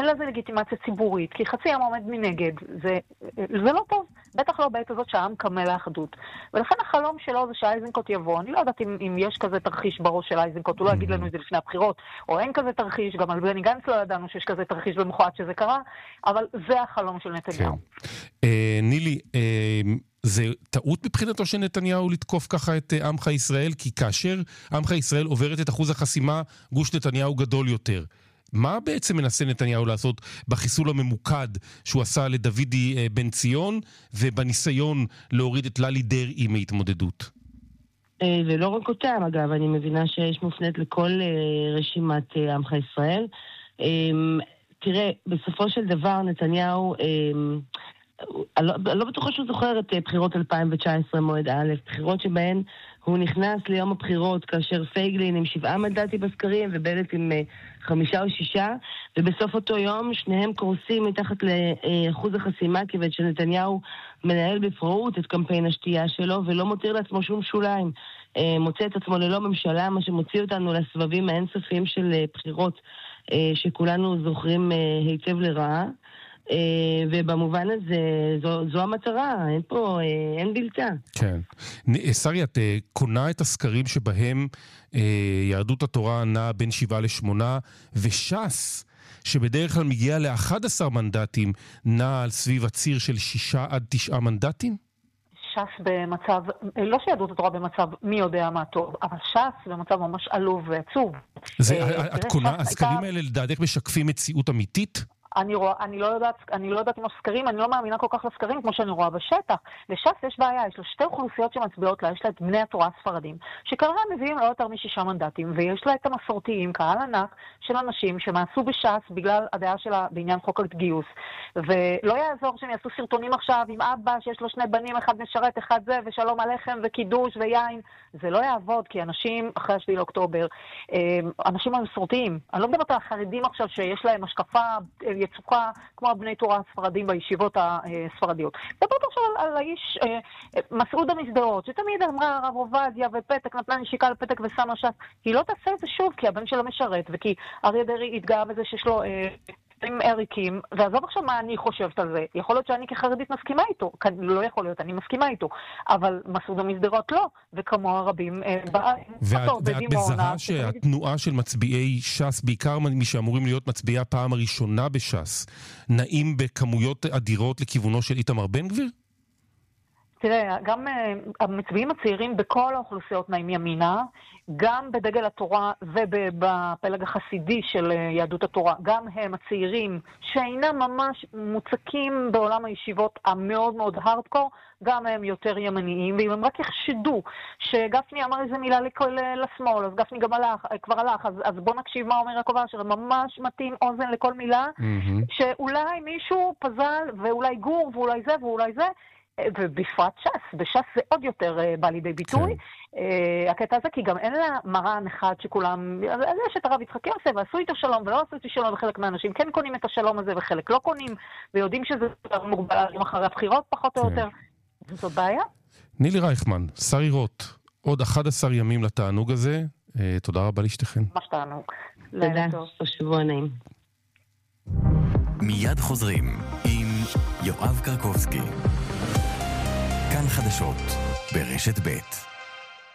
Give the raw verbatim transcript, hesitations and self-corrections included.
אין לזה לגיטימציה ציבורית, כי חצי העם עומד מנגד. זה, זה לא טוב, בטח לא בעת הזאת שהעם קמה לאחדות. ולכן החלום שלו זה שאייזנקוט יבוא. אני לא יודעת אם, אם יש כזה תרחיש בראש של אייזנקוט, הוא לא יגיד לנו את זה לפני הבחירות, או אין כזה תרחיש, גם על בני גנץ לא ידענו שיש כזה תרחיש במוחד שזה קרה, אבל זה החלום של נתניהו. כן. אה, נילי, אה... זה טעות מבחינתו של נתניהו לתקוף ככה את עמך ישראל, כי כאשר עמך ישראל עוברת את אחוז החסימה, גוש נתניהו גדול יותר. מה בעצם מנסה נתניהו לעשות בחיסול הממוקד שהוא עשה לדוידי בן ציון, ובניסיון להוריד את ללי דרעי מהתמודדות? ולא רק אותם, אגב, אני מבינה שיש מופנית לכל רשימת עמך ישראל. תראה, בסופו של דבר נתניהו... אני לא, לא בטוחה שהוא זוכר את בחירות אלפיים תשע עשרה מועד א', בחירות שבהן הוא נכנס ליום הבחירות כאשר פייגלין עם שבעה מנדטים בסקרים ובנט עם חמישה או שישה, ובסוף אותו יום שניהם קורסים מתחת לאחוז החסימה, כיוון שנתניהו מנהל בפראות את קמפיין השתייה שלו ולא מותיר לעצמו שום שוליים, מוצא את עצמו ללא ממשלה, מה שמוציא אותנו לסבבים האינסופיים של בחירות שכולנו זוכרים היטב לרעה. ובמובן הזה זו, זו המטרה, אין פה, אין בלתה. כן. שרי, את קונה את הסקרים שבהם יהדות התורה נעה בין שבעה לשמונה, וש"ס, שבדרך כלל מגיע ל-אחד עשר מנדטים, נע על סביב הציר של שישה עד תשעה מנדטים? ש"ס במצב, לא שיהדות התורה במצב מי יודע מה טוב, אבל ש"ס במצב ממש עלוב ועצוב. זה, את קונה, הסקרים האלה לדעתך משקפים מציאות אמיתית? אני, רואה, אני לא יודעת, אני לא יודעת אם הסקרים, אני לא מאמינה כל כך לסקרים כמו שאני רואה בשטח. לש"ס יש בעיה, יש לו שתי אוכלוסיות שמצביעות לה, יש לה את בני התורה הספרדים, שכנראה מביאים לא יותר משישה מנדטים, ויש לה את המסורתיים, קהל ענק של אנשים שמעשו בש"ס בגלל הדעה שלה בעניין חוק הגיוס. ולא יעזור שהם יעשו סרטונים עכשיו עם אבא שיש לו שני בנים, אחד משרת, אחד זה, ושלום עליכם וקידוש ויין. זה לא יעבוד, כי אנשים אחרי השביעי לאוקטובר, אנשים המסורתיים, אני לא מדברת על החרדים עכשיו שיש להם השקפה יצוקה כמו הבני תורה הספרדים בישיבות הספרדיות. מדברת עכשיו על, על האיש מסעוד המסדרות, שתמיד אמרה הרב עובדיה ופתק, נתנה נשיקה לפתק ושמה ש"ס. היא לא תעשה את זה שוב, כי הבן שלה משרת, וכי אריה דרעי התגאה בזה שיש לו עם אריקים, ועזוב עכשיו מה אני חושבת על זה. יכול להיות שאני כחרדית מסכימה איתו, לא יכול להיות, אני מסכימה איתו, אבל מסעוד המסדרות לא, וכמו הרבים ואת מזהה שהתנועה של מצביעי ש"ס, בעיקר מי שאמורים להיות מצביעי הפעם הראשונה בש"ס, נעים בכמויות אדירות לכיוונו של איתמר בן גביר? תראה, גם uh, המצביעים הצעירים בכל האוכלוסיות נעים ימינה, גם בדגל התורה ובפלג החסידי של uh, יהדות התורה, גם הם הצעירים שאינם ממש מוצקים בעולם הישיבות המאוד מאוד הארדקור, גם הם יותר ימניים, ואם הם רק יחשדו שגפני אמר איזה מילה לכל, לשמאל, אז גפני גם הלך, כבר הלך, אז, אז בוא נקשיב מה אומר יעקב אשר, ממש מתאים אוזן לכל מילה, mm-hmm. שאולי מישהו פזל, ואולי גור, ואולי זה, ואולי זה, ובפרט ש"ס, בש"ס זה עוד יותר uh, בא לידי ביטוי, כן. uh, הקטע הזה, כי גם אין לה מרן אחד שכולם, אז יש את הרב יצחק יוסף, ועשו איתו שלום ולא עשו איתו שלום, וחלק מהאנשים כן קונים את השלום הזה, וחלק לא קונים, ויודעים שזה מוגבל אחרי הבחירות פחות או כן. יותר, זאת בעיה. נילי רייכמן, שרי רוט, עוד אחד עשר ימים לתענוג הזה, uh, תודה רבה לשתיכן. ממש תענוג. תודה, שבוע נעים. מיד חוזרים עם יואב קרקובסקי. כאן חדשות ברשת ב'.